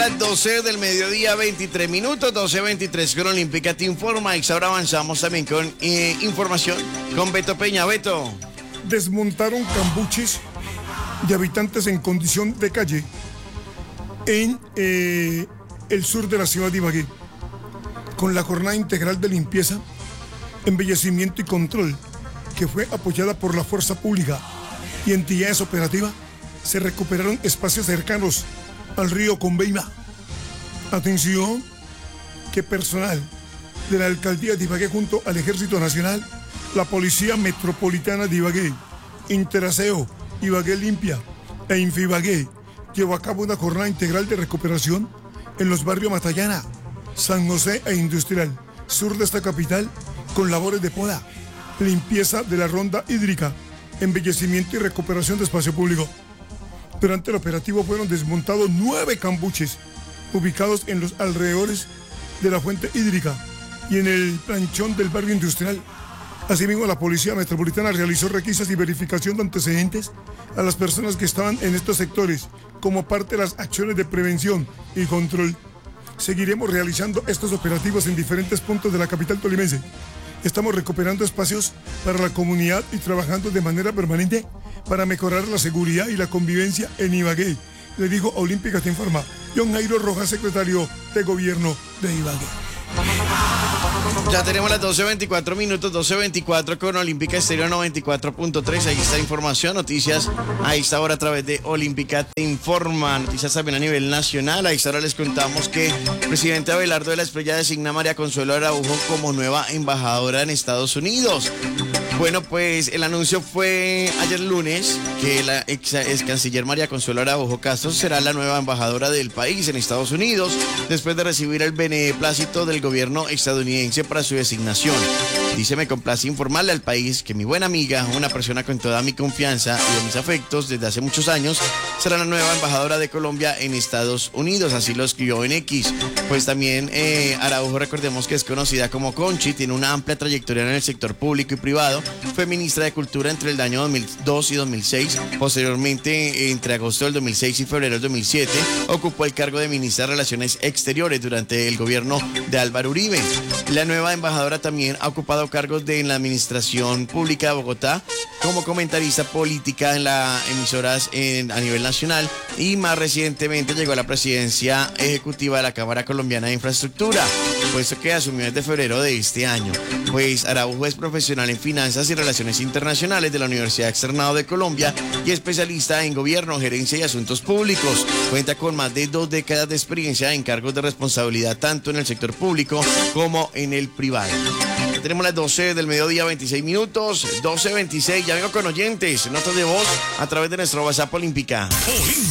las 12 del mediodía, 23 minutos, 12:23 con Olímpica te informa. Y ahora avanzamos también con información con Beto Peña. Beto. Desmontaron cambuches de habitantes en condición de calle en el sur de la ciudad de Ibagué, con la jornada integral de limpieza, embellecimiento y control, que fue apoyada por la fuerza pública y entidades operativas. Se recuperaron espacios cercanos al río Conveima. Atención, que personal de la alcaldía de Ibagué junto al Ejército Nacional, la Policía Metropolitana de Ibagué, Interaseo, Ibagué Limpia e Infibagué llevó a cabo una jornada integral de recuperación en los barrios Matallana, San José e Industrial, sur de esta capital, con labores de poda, limpieza de la ronda hídrica, embellecimiento y recuperación de espacio público. Durante el operativo fueron desmontados 9 cambuches ubicados en los alrededores de la fuente hídrica y en el planchón del barrio industrial. Asimismo, la Policía Metropolitana realizó requisas y verificación de antecedentes a las personas que estaban en estos sectores como parte de las acciones de prevención y control. Seguiremos realizando estos operativos en diferentes puntos de la capital tolimense. Estamos recuperando espacios para la comunidad y trabajando de manera permanente para mejorar la seguridad y la convivencia en Ibagué, le dijo Olímpica te informa John Jairo Rojas, secretario de Gobierno de Ibagué. Ya tenemos las 12:24 minutos, 12:24 con Olímpica Estéreo 94.3. Ahí está información, noticias a esta hora a través de Olímpica te informa. Noticias también a nivel nacional. A esta hora les contamos que el presidente Abelardo de la Espriella designa a María Consuelo Araujo como nueva embajadora en Estados Unidos. Bueno, pues el anuncio fue ayer lunes que la ex canciller María Consuelo Araujo Castro será la nueva embajadora del país en Estados Unidos después de recibir el beneplácito del gobierno estadounidense para su designación. Dice: me complace informarle al país que mi buena amiga, una persona con toda mi confianza y de mis afectos desde hace muchos años, será la nueva embajadora de Colombia en Estados Unidos. Así lo escribió en X. Pues también Araujo, recordemos que es conocida como Conchi, tiene una amplia trayectoria en el sector público y privado. Fue ministra de Cultura entre el año 2002 y 2006. Posteriormente, entre agosto del 2006 y febrero del 2007, ocupó el cargo de ministra de Relaciones Exteriores durante el gobierno de Álvaro Uribe. La nueva embajadora también ha ocupado cargos en la Administración Pública de Bogotá, como comentarista política en las emisoras a nivel nacional, y más recientemente llegó a la presidencia ejecutiva de la Cámara Colombiana de Infraestructura, puesto que asumió desde febrero de este año. Pues Araujo es profesional en finanzas y relaciones internacionales de la Universidad Externado de Colombia y especialista en gobierno, gerencia y asuntos públicos. Cuenta con más de 2 décadas de experiencia en cargos de responsabilidad tanto en el sector público como en el privado. Ya tenemos las 12 del mediodía, 26 minutos, 12:26. Ya vengo con oyentes, notas de voz a través de nuestro WhatsApp Olímpica.